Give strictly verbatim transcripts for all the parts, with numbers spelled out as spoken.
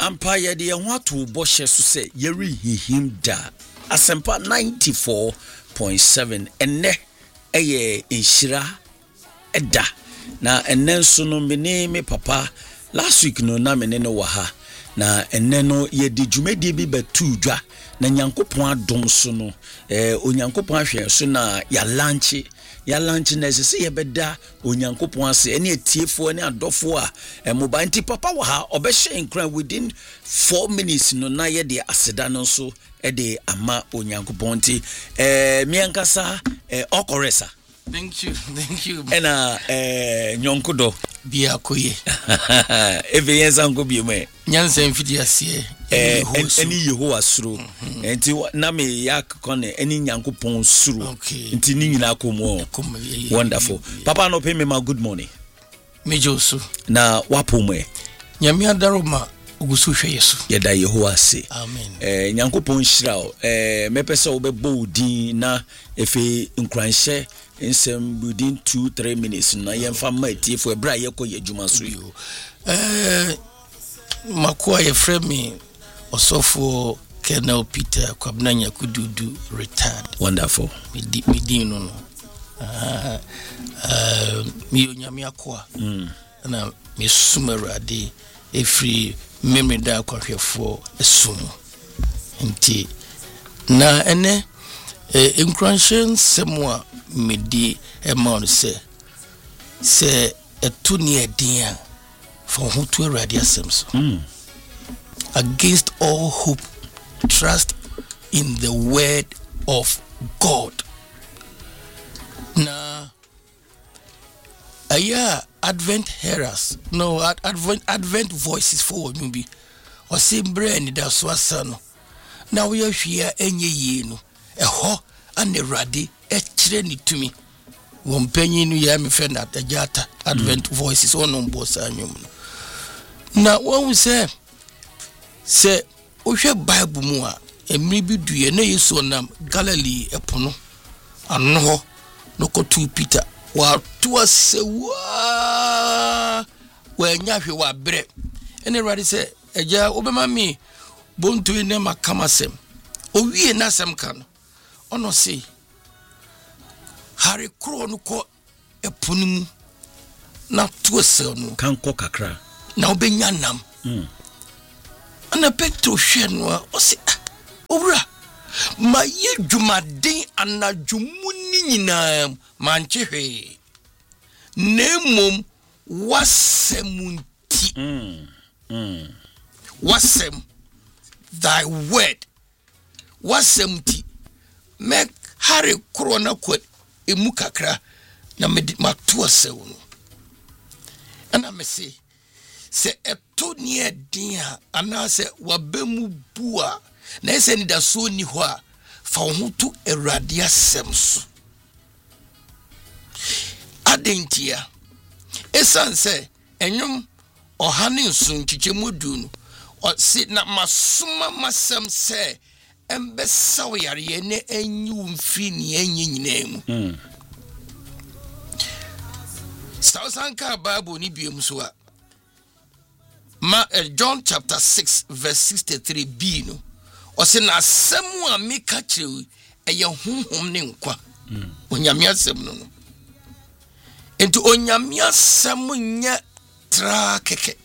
ampa ye de ho ato bo hye so se yeri hihim da asempa ninety-four point seven enne eye enhira eda na enne nso no me me papa last week no na me ne no waha na enne no ye de dwumadi bi batu dwa na nyankopon adom so no eh onyankopon ahwe so na ya lanche ya lanche na se ye beda onyankopon ase ene etiefo ene adofo a eh, mobile nti papa wa ha obehye nkran within four minutes no na ye de aseda no so e de ama onyankopon nti eh miankasa eh okoresa. Thank you, thank you. Ena eh nyonkodo bia koye. Eve yenza ngo bieme. Nyansa mfidi ase eh eni Yehowa suro. Enti na me yak kone eni nyankopon suro. Enti ni nyina akomo. Wonderful. Papa no pay me my good morning. Mejosu. Na wapo mwe. Nyame adaroma ugusu hwe Yesu. Yeda Yehowa se. Amen. Eh nyankopon hyira eh mepese obebo din na efe nkranhye nsem within two three minutes na yemfa mati for bra ye koye adwuma so yo. Eh makoa ye frame osofo Colonel Peter Kwabena Nyakududu retired. Wonderful. Midi midi no no. Ah uh, mi onyame akoa. Mm. Na me sumerade every memory da kwahwefo esum. Nti na ene eh inclusion semwa medi emon se se etuni edin for who to radio sems. Mm. Against all hope, trust in the word of God. Na aya Advent hearers, no ad, Advent Advent voices for maybe or same brain that swasano. Now we are here enye ye no eho ane radi e kire ni tumi. Won panyin no ya me friend at Ajata Advent mm. voices on on boss anyum. Na won say say ohwe Bible mu a emri bi duye na Yesu nam Galilee epono anno ho no kotu Peter wa to ase wa wa nya hwe wa bre ene radi say eja obema mi bontu ne makamasem owie na sem kan ono say Harry kro no ko epono mu na to ase no kanko kakra na obenya nam mm. Ana Petro hwe no o se owura ma ye dwumaden anadwumu ni nyina manche hwe nemom wasemunti mm mm wasem thy word wasemti make Harry krona kwet emu kakra na me mato sewu no ana me se se eto ni edin ana se wabemu bua na ese ni da so ni ho a fa ho to Awurade asem so adentia esan se enyum ohane nsun chichemu du no o se na masoma masem se embe saw yare ne enyu mfi ni enyi nyina mu mm Sausanka Bible ni biem so a Ma uh, John chapter six verse sixty-three b no o se na asemu a meka kire eye honhom ne nkwa mm. Onyame asem no no enti onyame asem nya tra keke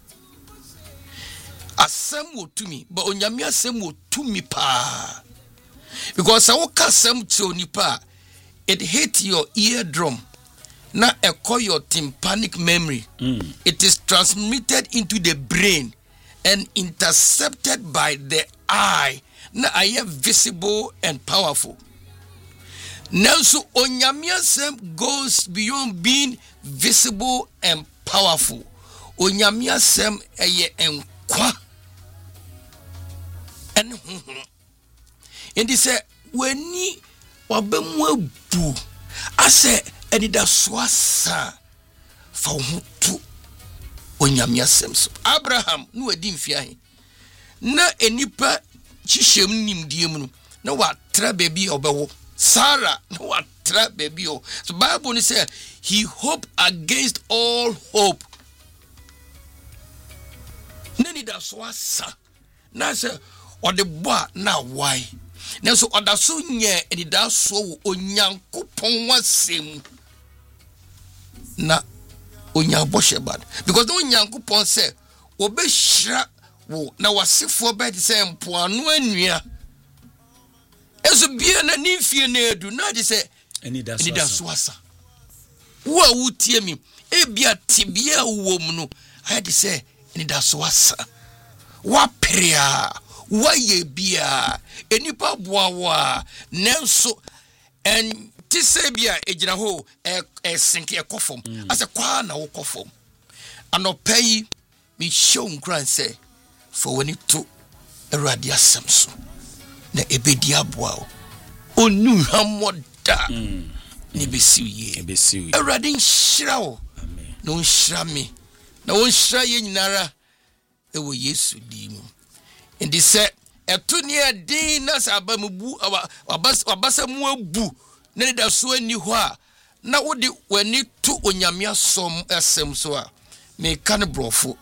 asem otumi but onyame asem otumi pa because I woka asem to nipa it hit your eardrum na echo your tympanic memory. Mm. It is transmitted into the brain and intercepted by the eye. Na aye visible and powerful. Now so onyamiasem goes beyond being visible and powerful. Onyamiasem eye enkwa. And and he said when ni wabemwe bu ase eni da swasa fa hutu onyame asem so Abraham no adi mfiahe na enipa chihyem nimdie mu no na watra baby obewo Sarah na watra baby o so Bible ni say he hoped against all hope nani da so asa na se ode boa na why na so oda so nye edi da so onyankopon wasem na onyabo shebad because the onyankopon say obehira wo na wasefo bed say mpoano anua ezo bia na nimfie na edu na de say eni da so asa wo wutie mi ebia tibia wo mu no I de say eni da so asa wa prea wa ye bia enipa boawa nenso en ti say bia ejina ho e e sinke ekofom ase kwa na wo kofom anopai mi show nkran say for when it to eradi asemso na ebedi aboa onu hamoda ni besiye ebesiye eradi nhyira wo amen no nhyira me na wo nhyira ye nyinara ewo Yesu di mu ndi se eto ne adin na saba mubu abasa mu abu na da so ani ho a na wo de wani to onyame asom esem so a me kan brofo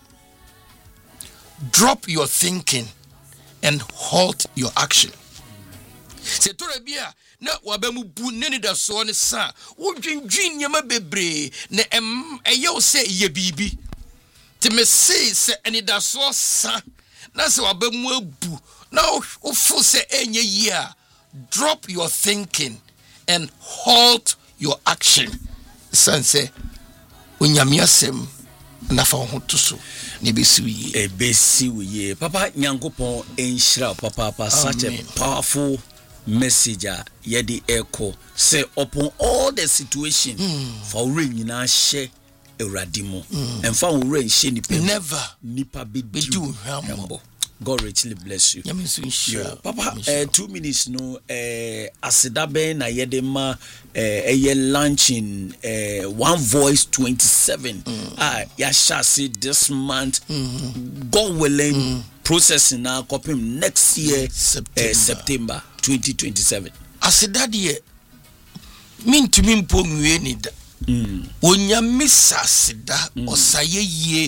drop your thinking and halt your action. Se torabia na wabamu bu neni da so ne sa wo dwendwen nyama bebre na em eyo se ye bibi te me say se eni da so sa na se wabamu abu na wo fo se enye yi a drop your thinking and halt your action. Sanse onyame asem na fa ho to so ne besiwe e besiwe papa nyankopon enhyira papa papa such a powerful message yedi echo say upon all the situation mm. for rain na she eradimo mm. and for rain she nipa never nipa be do humble. God richly bless you. Yeah, papa uh, two minutes no uh asidabe na yedema uh a launching uh One Voice twenty-seven mm. ah ya shall see this month mm-hmm. God willing mm. processing now copy next year September, uh, September twenty twenty-seven asidade min to min ponwe ni da mm. onyame sasida mm. osayeye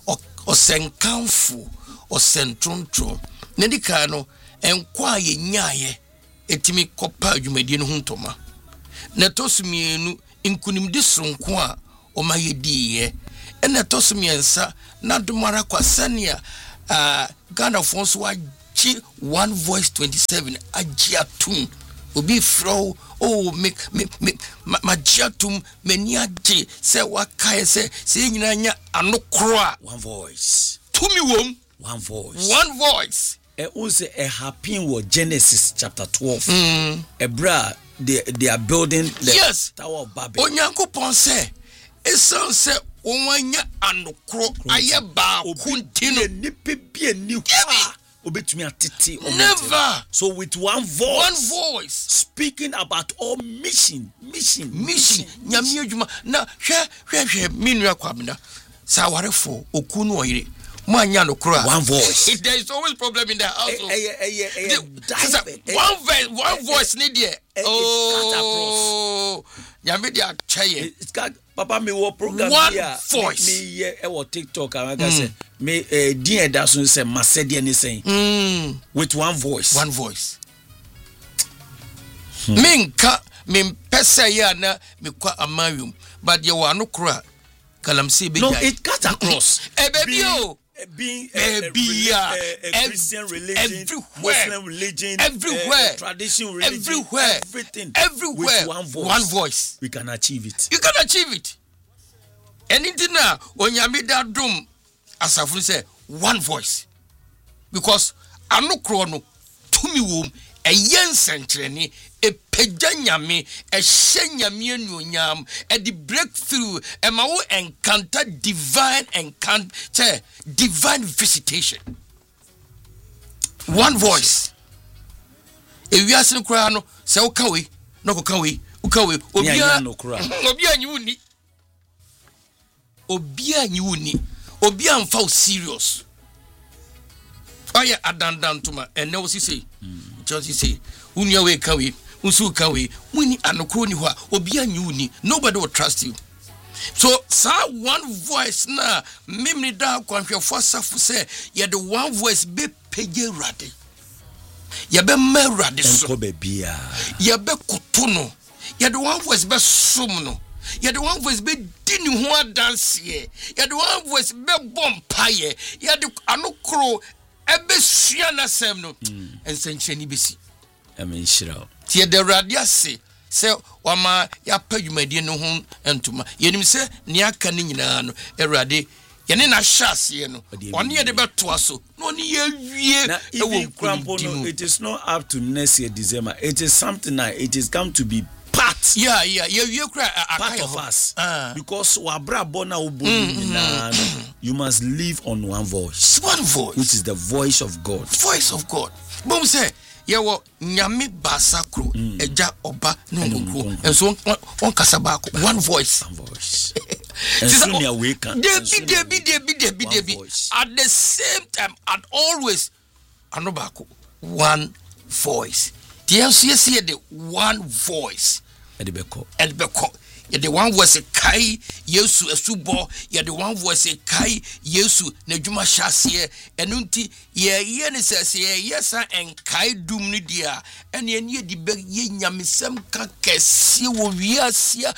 osenkanfo o sentrontro nedika no enkwa ye nyaaye etimi kopa adwumadie no huntoma na tosumienu inkunimdi sonko a o mayediye ena tosumiensa na domara kwasania uh, Ghana fonso waji One Voice twenty-seven ajiatum obi fro oh make me me majiatum meniaje se wakae se se nyina nya anokro a One Voice tumi wom One Voice. One Voice. E also a happy word Genesis chapter twelve. Mm. A bra they they are building the yes. Tower of Babel. Onyankopon say esan se onwanya anokro ayeba kuntino nipe bia ni kwa obetumi atete never. So with one voice. One Voice speaking about all mission mission mission nyame adwuma na hwe hwe hwe minua kwamna sa warefo okunu oyire Manya no kura. One Voice. There is always problem in the house. Eh eh eh eh. One voice, one voice need there. Oh. Nyame dia chaye. It's got papa me wo program here. One Voice. Me here e wo TikTok and I say me eh din da so say masedi any saying. Mm. With One Voice. One Voice. Minka min pesa ya na me kwa amarium but ye wa no kura. Kalamsi be. No, it cut across. Eh baby oh. Being a, a, a, a, a Christian religion, everywhere, Muslim religion, everywhere, a, a tradition religion, everywhere, everything, everywhere. With one voice, one voice, we can achieve it. You can achieve it. Anything now, when you made that doom, as I say, one voice, because I no chrono to me womb a young century. A pejanyame, a shenyame nyam, a the breakthrough, a mawo encounter divine encounter, divine visitation. One Voice. If you ask no crano, say okawe, no okawe, okawe, obia no kra. Obia nyuni. Obia nyuni. Obia mfa serious. Oya adandan tuma, and now she say, just say, unya we kawe. Unsu kawe muni anokro ni ho a obi anyuni nobody will trust you So sa one voice na mimni da kwanhwefo safu say ye the one voice be pege rade ye be merade so enko be bia ye be kutuno ye the one voice be sum no ye the one voice be dini ho dance ye ye the one voice be bompaye ye the anokro ebe sua na sem no ensencheni besi amen shira tie the radio say say wama ya padwumadi no ho entuma yenim se ne aka ni nyina no erade yene na hyase no one ye de beto aso no ne ye wie e wo krampo no. It is not up to next year December. It is something that it is come to be part yeah yeah ye wie kra part of us uh. because wa bra bona obodi nyina no you must live on one voice one voice which is the voice of God. Voice of God bom say yewo nyame basakro eja oba no ngokro enso won kasa ba one voice one voice enso nia we kan debi debi debi debi debi at the same time and always anobako one voice the enso yesi the one voice edebeko edebeko ye the one voice kai Yesu esubo ye the one voice kai Yesu na dwuma hyase enu nti ye ye ne sese ye yesa enkai dum ni dia ene ye ne di be ye nyamesem ka kesi wo wiasia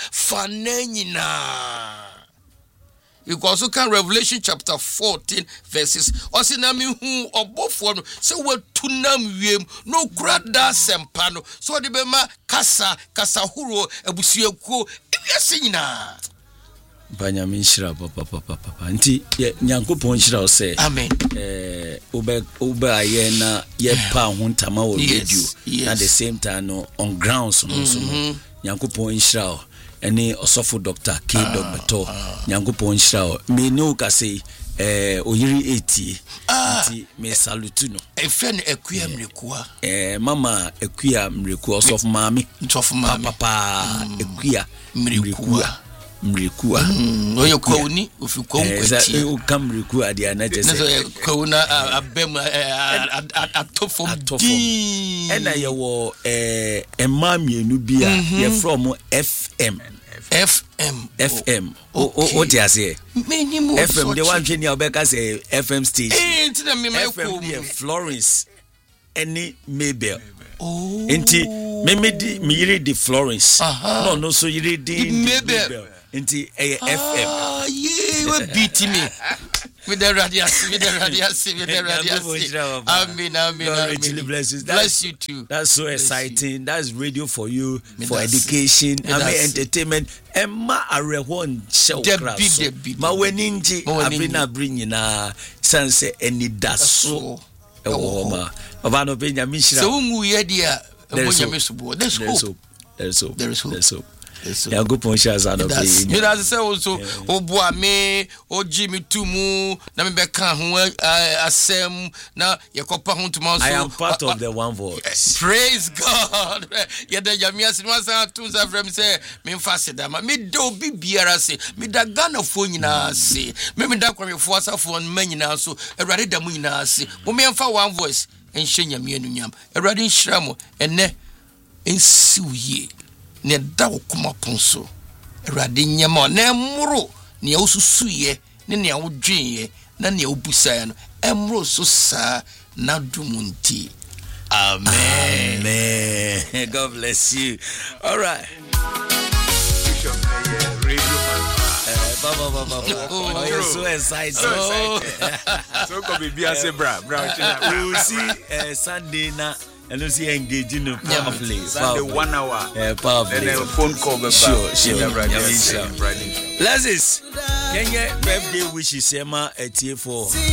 fananyina. You also can Revelation chapter fourteen verses. Osinami hu obofo no se watunam wiem no grada sempano so de bema kasa kasa huro ebusuekuo ewiase nyina. Banyame nshira papa papa papa nti nyankopon nshira o se amen eh obe obe aye na ye pa ho ntama wo radio at the same time no on grounds no so nyankopon nshira o ene osofo Doctor K Dogbeto nyankopon nshira o me no ka say eh oyiri eighty nti me salute no e fen ekuya mrekua eh mama ekuya mrekua osofo maami osofo maami papa ekuya mrekua mrekua oye kwoni ofikwa nkwati e o kamreku ade anaje se kwona abem atofo di ena ye wo eh emamienu bia ye from F M F M F M o o ti ase F M de wan twani obeka say F M station eh ntina me F M de Florence any Mabel oh enti me me di me yiri di Florence no no so yiri di Mabel enti F M ah yeah we beat me with the radius with the radius with the radius amen amen amen bless you bless you too. That's so exciting. That's radio for you for education I mean entertainment emma arehon show class ma weninji abina brinyina sanse eni daso e wo ma baba no benya mishira so ungu ye dia emonya mesubo there's hope there's hope there's hope there's hope ya go pon shares out of it me that say also oboa me oji me tumu na me be kan ho asem na yekopa ho tuma so I am part of the one voice. Praise God. Ya da jamia sinwa sa tunza frem say me mfase da ma me do bi biara se me da Ghana fo nyina se me me da kwamefo asafo ma nyina so awrade da mu nyina se mo me mfa one voice enhye nyame anunyam awrade nhira mo enne ensiuye ne da okuma ponso awrade nyama na emro ne osusuye ne ne awodwenye na ne obusae no emro so sa na dumunti. Amen. Amen. God bless you. All right. Baba, baba, baba. Oh, you're so excited. So excited. So come be Beyonce bra. We will see uh, Sunday na and we'll see engaging in powerfully. Sunday one hour. Yeah, powerfully. And then a phone call back. Sure, sure. Blessings. Blessings. Kenya birthday wishes Emma at T four.